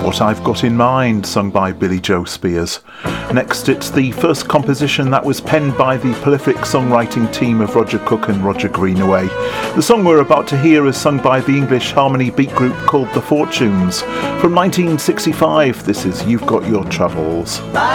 What I've Got in Mind, sung by Billy Joe Spears. Next, it's the first composition that was penned by the prolific songwriting team of Roger Cook and Roger Greenaway. The song we're about to hear is sung by the English harmony beat group called The Fortunes. From 1965, this is You've Got Your Troubles.